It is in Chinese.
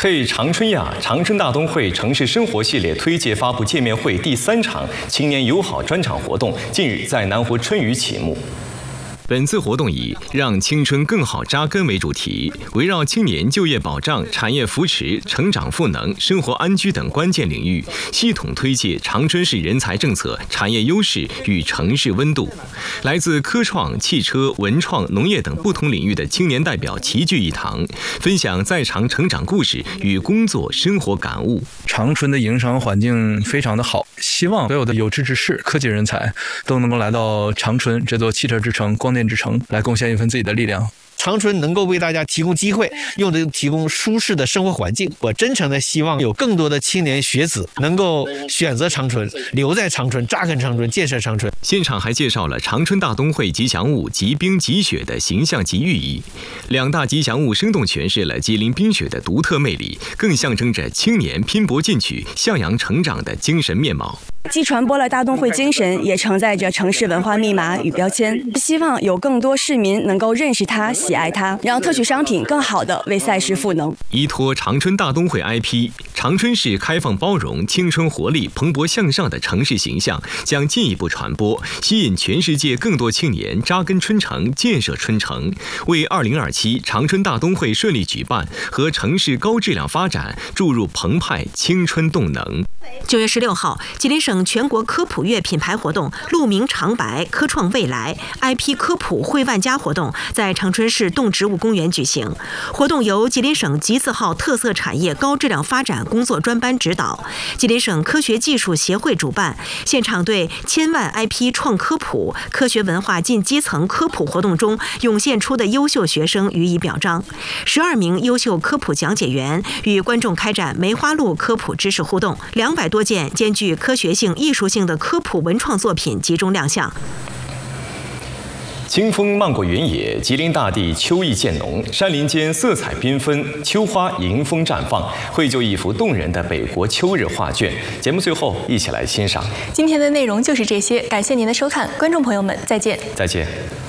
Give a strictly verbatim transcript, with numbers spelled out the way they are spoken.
嘿，长春呀！长春大东会城市生活系列推介发布见面会第三场青年友好专场活动，近日在南湖春雨启幕。 本次活动以“让青春更好扎根”为主题，围绕青年就业保障、产业扶持、成长赋能、生活安居等关键领域，系统推介长春市人才政策、产业优势与城市温度。来自科创、汽车、文创、农业等不同领域的青年代表齐聚一堂，分享在长成长故事与工作生活感悟。 长春的营商环境非常的好，希望所有的有志之士、科技人才都能够来到长春这座汽车之城、光电之城，来贡献一份自己的力量。 长春能够为大家提供机会，又能提供舒适的生活环境。我真诚的希望有更多的青年学子能够选择长春，留在长春，扎根长春，建设长春。 现场还介绍了长春大东会吉祥物吉冰吉雪的形象及寓意，两大吉祥物生动诠释了吉林冰雪的独特魅力，更象征着青年拼搏进取、向阳成长的精神面貌。 既传播了大东会精神，也承载着城市文化密码与标签。希望有更多市民能够认识它、喜爱它，让特许商品更好地为赛事赋能。 依托长春大东会 I P， 长春市开放包容、青春活力、蓬勃向上的城市形象将进一步传播，吸引全世界更多青年扎根春城、建设春城，为二零二七长春大东会顺利举办和城市高质量发展注入澎湃青春动能。 九月十六号，吉林省全国科普月品牌活动“鹿鸣长白，科创未来 ”I P 科普会万家活动在长春市动植物公园举行。活动由吉林省集字号特色产业高质量发展工作专班指导，吉林省科学技术协会主办。现场对千万 I P 创科普、科学文化进基层科普活动中涌现出的优秀学生予以表彰。十二名优秀科普讲解员与观众开展梅花鹿科普知识互动。两百多件兼具科学性、艺术性的科普文创作品集中亮相。 清风漫过原野，吉林大地秋意渐浓，山林间色彩缤纷，秋花迎风绽放，绘就一幅动人的北国秋日画卷。节目最后，一起来欣赏。 今天的内容就是这些，感谢您的收看，观众朋友们，再见。 再见。